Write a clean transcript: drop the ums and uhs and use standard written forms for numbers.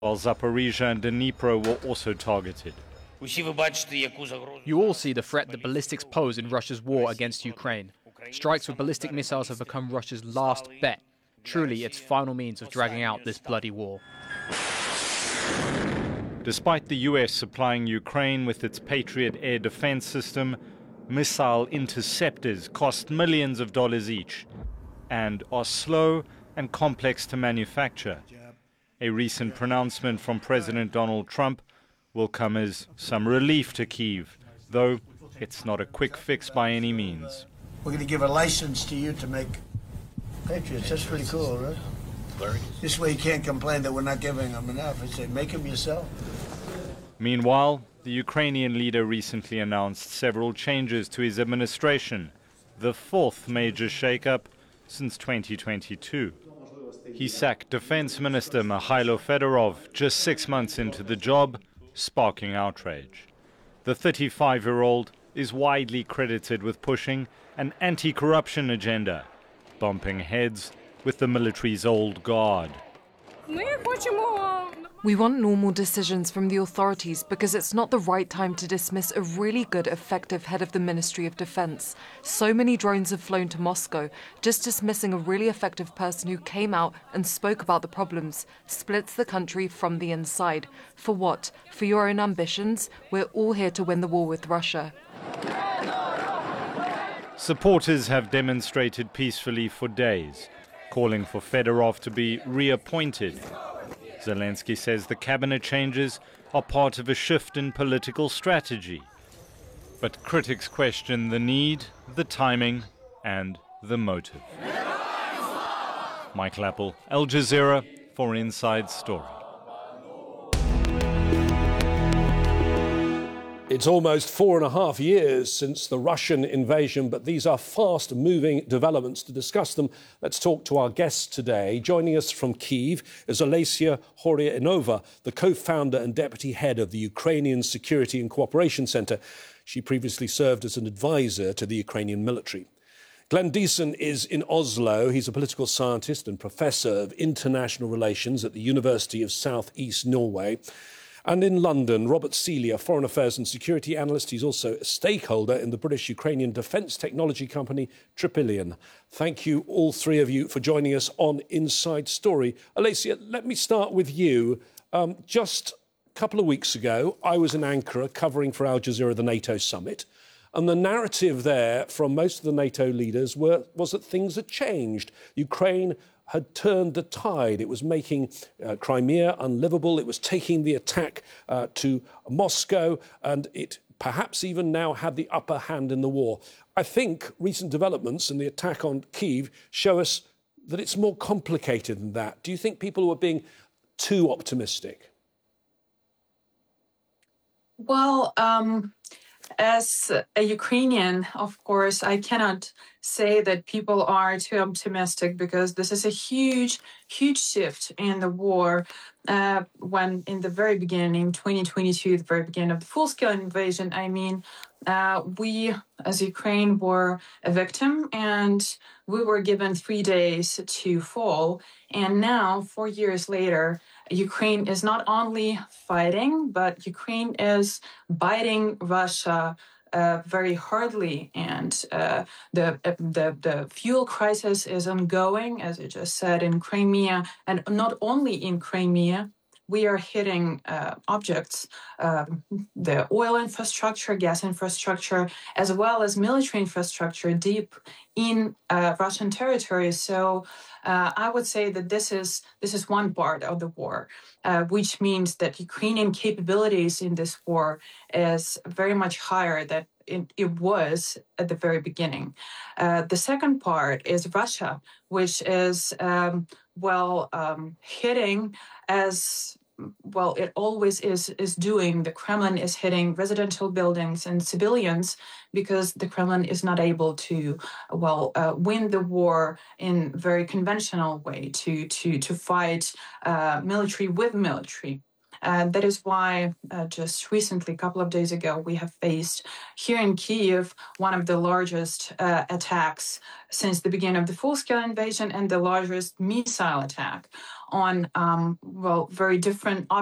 while Zaporizhia and Dnipro were also targeted. You all see the threat that ballistics pose in Russia's war against Ukraine. Strikes with ballistic missiles have become Russia's last bet, truly its final means of dragging out this bloody war. Despite the US supplying Ukraine with its Patriot air defense system, missile interceptors cost millions of dollars each and are slow and complex to manufacture. A recent pronouncement from President Donald Trump will come as some relief to Kyiv, though it's not a quick fix by any means. We're going to give a license to you to make Patriots. That's pretty cool, right? This way you can't complain that we're not giving them enough. I say, make them yourself. Meanwhile, the Ukrainian leader recently announced several changes to his administration, the fourth major shakeup since 2022. He sacked Defense Minister Mikhailo Fedorov just 6 months into the job, sparking outrage. The 35-year-old is widely credited with pushing an anti-corruption agenda, bumping heads with the military's old guard. We want normal decisions from the authorities because it's not the right time to dismiss a really good, effective head of the Ministry of Defense. So many drones have flown to Moscow. Just dismissing a really effective person who came out and spoke about the problems splits the country from the inside. For what? For your own ambitions? We're all here to win the war with Russia. Supporters have demonstrated peacefully for days, calling for Fedorov to be reappointed. Zelensky says the cabinet changes are part of a shift in political strategy. But critics question the need, the timing, and the motive. Michael Appel, Al Jazeera for Inside Story. It's almost 4.5 years since the Russian invasion, but these are fast-moving developments. To discuss them, let's talk to our guests today. Joining us from Kyiv is Olesia Horyunova, the co-founder and deputy head of the Ukrainian Security and Cooperation Centre. She previously served as an advisor to the Ukrainian military. Glenn Deason is in Oslo. He's a political scientist and professor of international relations at the University of South East Norway. And in London, Robert Seeley, a foreign affairs and security analyst. He's also a stakeholder in the British-Ukrainian defence technology company Trillium. Thank you, all three of you, for joining us on Inside Story. Olesia, let me start with you. Just a couple of weeks ago, I was in Ankara covering for Al Jazeera the NATO summit. And the narrative there from most of the NATO leaders was that things had changed. Ukraine had turned the tide. It was making Crimea unlivable. It was taking the attack to Moscow, and it perhaps even now had the upper hand in the war. I think recent developments and the attack on Kyiv show us that it's more complicated than that. Do you think people were being too optimistic? Well, as a Ukrainian, of course, I cannot say that people are too optimistic because this is a huge, huge shift in the war. When in the very beginning, 2022, the very beginning of the full-scale invasion, we as Ukraine were a victim and we were given 3 days to fall. And now, 4 years later, Ukraine is not only fighting, but Ukraine is biting Russia very hardly, and the fuel crisis is ongoing, as you just said, in Crimea, and not only in Crimea. We are hitting objects, the oil infrastructure, gas infrastructure, as well as military infrastructure deep in Russian territory. So I would say that this is one part of the war, which means that Ukrainian capabilities in this war is very much higher than it was at the very beginning. The second part is Russia, which is hitting as well, it always is doing. The Kremlin is hitting residential buildings and civilians because the Kremlin is not able to, win the war in very conventional way to fight military with military. That is why just recently, a couple of days ago, we have faced here in Kyiv one of the largest attacks since the beginning of the full-scale invasion and the largest missile attack on, very different